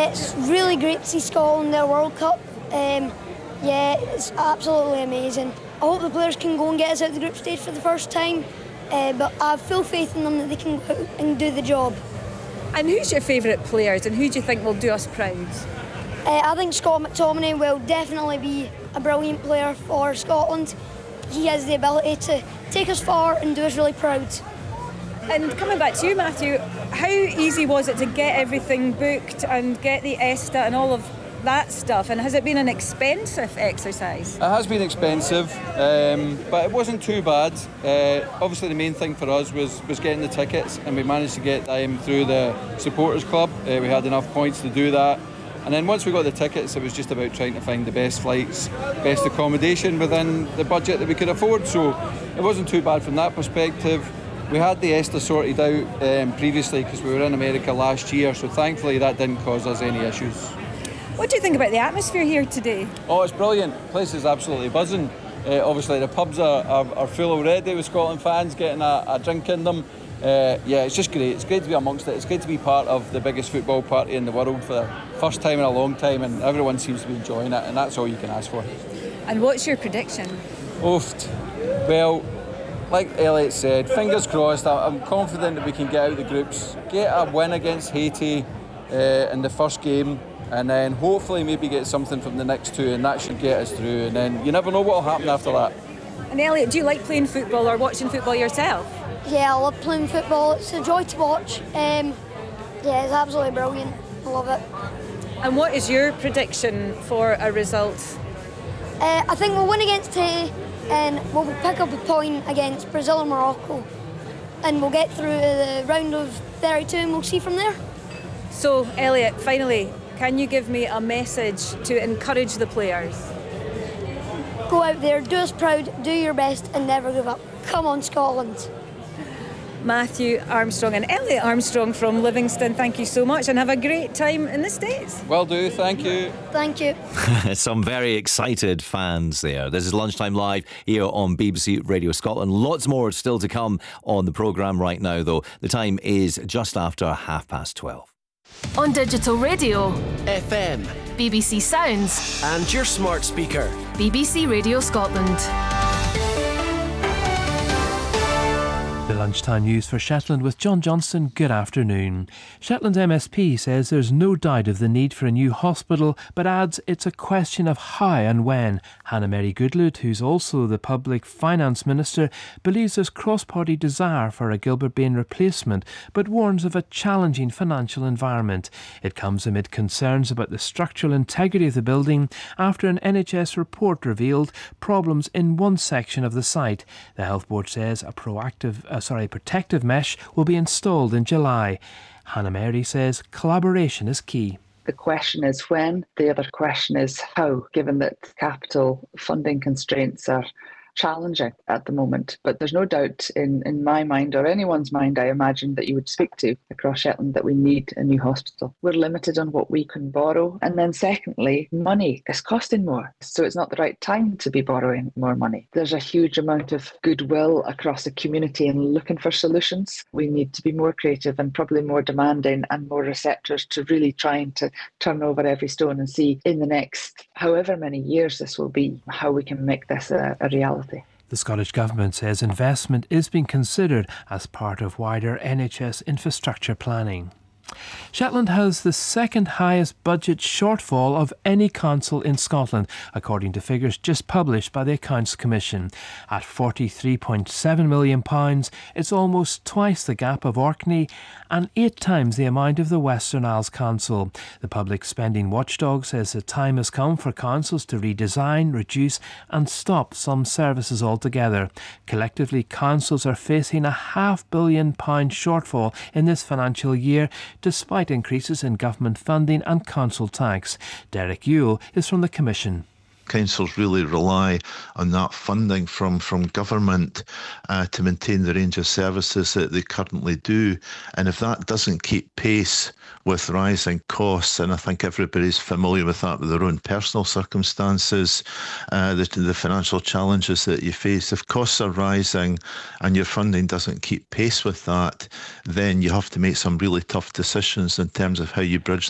It's really great to see Scotland in their World Cup. It's absolutely amazing. I hope the players can go and get us out of the group stage for the first time, but I have full faith in them that they can go out and do the job. And who's your favourite players and who do you think will do us proud? I think Scott McTominay will definitely be a brilliant player for Scotland. He has the ability to take us far and do us really proud. And coming back to you, Matthew, how easy was it to get everything booked and get the ESTA and all of that stuff? And has it been an expensive exercise? It has been expensive, but it wasn't too bad. Obviously the main thing for us was getting the tickets, and we managed to get them through the supporters club. We had enough points to do that. And then once we got the tickets, it was just about trying to find the best flights, best accommodation within the budget that we could afford. So it wasn't too bad from that perspective. We had the ESTA sorted out previously because we were in America last year, so thankfully that didn't cause us any issues. What do you think about the atmosphere here today? Oh, it's brilliant. The place is absolutely buzzing. Obviously the pubs are full already with Scotland fans getting a drink in them. It's just great. It's great to be amongst it. It's great to be part of the biggest football party in the world for the first time in a long time, and everyone seems to be enjoying it, and that's all you can ask for. And what's your prediction? Well, like Elliot said, fingers crossed. I'm confident that we can get out the groups, get a win against Haiti in the first game, and then hopefully maybe get something from the next two, and that should get us through. And then you never know what will happen after that. And Elliot, do you like playing football or watching football yourself? Yeah, I love playing football. It's a joy to watch. It's absolutely brilliant. I love it. And what is your prediction for a result? I think we'll win against Haiti, and we'll pick up a point against Brazil and Morocco, and we'll get through the round of 32 and we'll see from there. So, Elliot, finally, can you give me a message to encourage the players? Go out there, do us proud, do your best and never give up. Come on, Scotland. Matthew Armstrong and Elliot Armstrong from Livingston, thank you so much and have a great time in the States. Will do, thank you. Thank you. Some very excited fans there. This is Lunchtime Live here on BBC Radio Scotland. Lots more still to come on the programme right now, though. The time is just after 12:30. On digital radio, FM, BBC Sounds and your smart speaker. BBC Radio Scotland. The lunchtime news for Shetland with John Johnston. Good afternoon. Shetland MSP says there's no doubt of the need for a new hospital, but adds it's a question of how and when. Hannah Mary Goodlud, who's also the Public Finance Minister, believes there's cross-party desire for a Gilbert Bain replacement, but warns of a challenging financial environment. It comes amid concerns about the structural integrity of the building after an NHS report revealed problems in one section of the site. The Health Board says a protective mesh will be installed in July. Hannah Mary says collaboration is key. The question is when, the other question is how, given that capital funding constraints are challenging at the moment. But there's no doubt in my mind or anyone's mind, I imagine, that you would speak to across Shetland that we need a new hospital. We're limited on what we can borrow. And then secondly, money is costing more. So it's not the right time to be borrowing more money. There's a huge amount of goodwill across the community in looking for solutions. We need to be more creative and probably more demanding and more receptors to really trying to turn over every stone and see in the next however many years this will be, how we can make this a reality. The Scottish Government says investment is being considered as part of wider NHS infrastructure planning. Shetland has the second highest budget shortfall of any council in Scotland, according to figures just published by the Accounts Commission. At £43.7 million, it's almost twice the gap of Orkney and 8 times the amount of the Western Isles Council. The public spending watchdog says the time has come for councils to redesign, reduce and stop some services altogether. Collectively, councils are facing a £500 million shortfall in this financial year, despite increases in government funding and council tax. Derek Yule is from the Commission. Councils really rely on that funding from government to maintain the range of services that they currently do. And if that doesn't keep pace with rising costs, and I think everybody's familiar with that with their own personal circumstances, the financial challenges that you face, if costs are rising and your funding doesn't keep pace with that, then you have to make some really tough decisions in terms of how you bridge